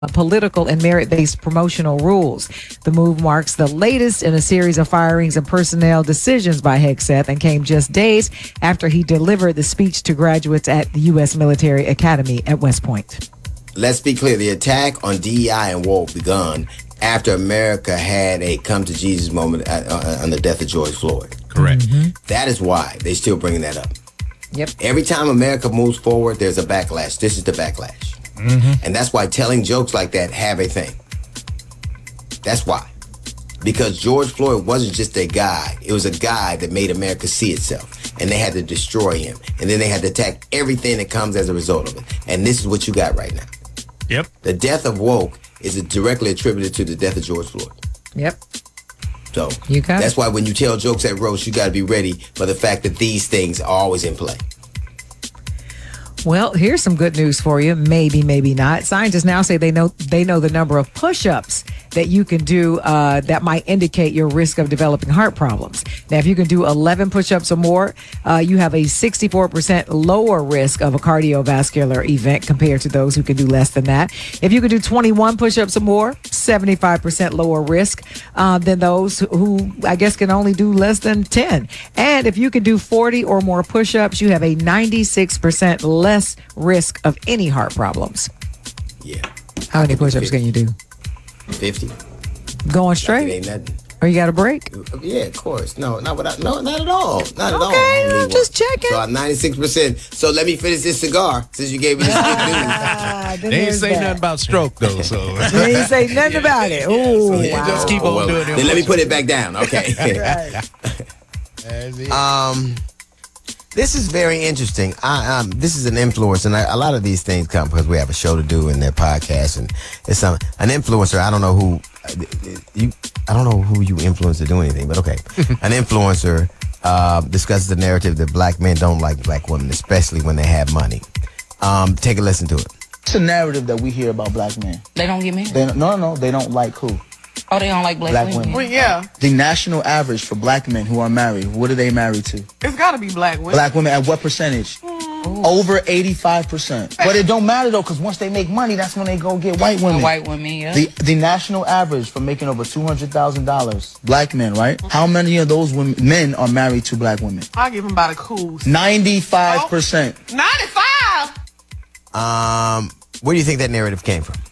political and merit-based promotional rules. The move marks the latest in a series of firings and personnel decisions by Hegseth and came just days after he delivered the speech to graduates at the U.S. Military Academy at West Point. Let's be clear. The attack on DEI and woke begun after America had a come-to-Jesus moment on the death of George Floyd. Correct. Mm-hmm. That is why they're still bringing that up. Yep. Every time America moves forward, there's a backlash. This is the backlash. Mm-hmm. And that's why telling jokes like that have a thing. That's why. Because George Floyd wasn't just a guy. It was a guy that made America see itself. And they had to destroy him. And then they had to attack everything that comes as a result of it. And this is what you got right now. Yep. The death of woke is directly attributed to the death of George Floyd. Yep. So you got that's why when you tell jokes at roast, you got to be ready for the fact that these things are always in play. Well, here's some good news for you. Maybe, maybe not. Scientists now say they know the number of push-ups that you can do that might indicate your risk of developing heart problems. Now, if you can do 11 push-ups or more, you have a 64% lower risk of a cardiovascular event compared to those who can do less than that. If you can do 21 push-ups or more, 75% lower risk than those who, I guess, can only do less than 10. And if you can do 40 or more push-ups, you have a 96% less risk of any heart problems. Yeah. How many push-ups can you do? 50. Going It straight? ain't nothing. Or you got a break? Yeah, of course. No, not at all. Not at all. Okay, I'm just checking. So I'm 96%. So let me finish this cigar since you gave me this good news. They ain't say nothing about stroke, though, so. They ain't say nothing about it. Ooh, So wow. just keep on doing it. Then let me put it back down. Okay. This is very interesting. This is an influencer, and a lot of these things come because we have a show to do in their podcast, and it's an influencer. I don't know who you influence to do anything, but okay. An influencer discusses the narrative that black men don't like black women, especially when they have money. Take a listen to it. It's a narrative that we hear about black men. They don't get married? No, they don't like who? Oh, they don't like black women? Well, yeah. The national average for black men who are married, what are they married to? It's got to be black women. Black women at what percentage? Over 85%. But it don't matter though, because once they make money, that's when they go get white women. White women, yeah. The national average for making over $200,000, black men, right? How many of those men are married to black women? I'll give them about a cool 95%. 95. Where do you think that narrative came from?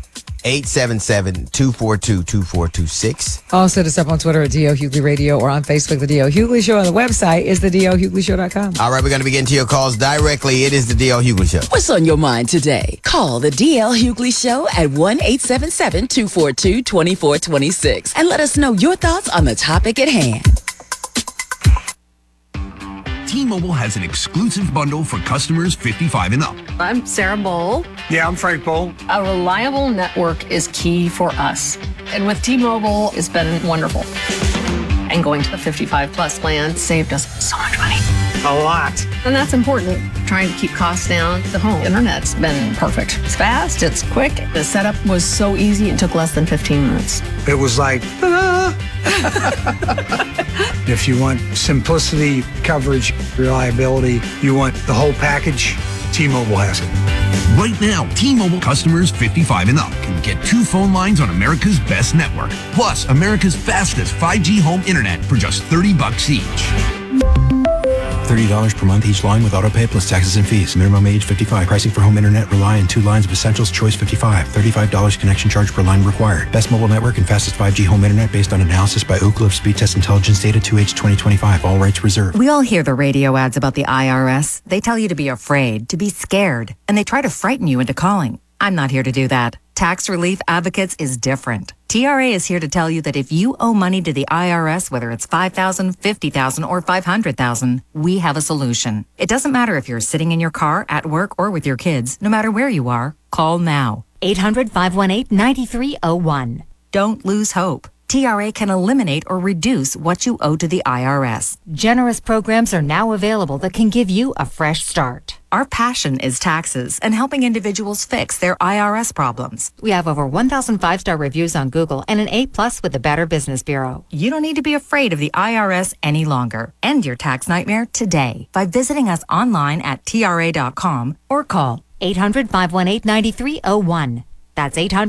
877-242-2426. Also, hit us up on Twitter at D.L. Hughley Radio or on Facebook, The D.L. Hughley Show. On the website is thedlhughley.com. All right, we're going to be getting to your calls directly. It is the D.L. Hughley Show. What's on your mind today? Call the DL Hughley Show at 1-877-242-2426 and let us know your thoughts on the topic at hand. T-Mobile has an exclusive bundle for customers 55 and up. I'm Sarah Bowl. Yeah, I'm Frank Bowl. A reliable network is key for us. And with T-Mobile, it's been wonderful. And going to the 55 plus plan saved us so much money. A lot. And that's important. Trying to keep costs down. The home internet's been perfect. It's fast, it's quick. The setup was so easy, it took less than 15 minutes. It was like, if you want simplicity, coverage, reliability, you want the whole package, T-Mobile has it. Right now, T-Mobile customers 55 and up can get 2 phone lines on America's best network, plus America's fastest 5G home internet for just $30 each. $30 per month each line with autopay plus taxes and fees. Minimum age 55. Pricing for home internet rely on 2 lines of Essentials Choice 55. $35 connection charge per line required. Best mobile network and fastest 5G home internet based on analysis by Ookla of Speed Test Intelligence data 2H 2025. All rights reserved. We all hear the radio ads about the IRS. They tell you to be afraid, to be scared, and they try to frighten you into calling. I'm not here to do that. Tax Relief Advocates is different. TRA is here to tell you that if you owe money to the IRS, whether it's $5,000, $50,000, or $500,000, we have a solution. It doesn't matter if you're sitting in your car, at work, or with your kids. No matter where you are, call now. 800-518-9301. Don't lose hope. TRA can eliminate or reduce what you owe to the IRS. Generous programs are now available that can give you a fresh start. Our passion is taxes and helping individuals fix their IRS problems. We have over 1,000 5-star reviews on Google and an A+ with the Better Business Bureau. You don't need to be afraid of the IRS any longer. End your tax nightmare today by visiting us online at tra.com or call 800-518-9301. That's 800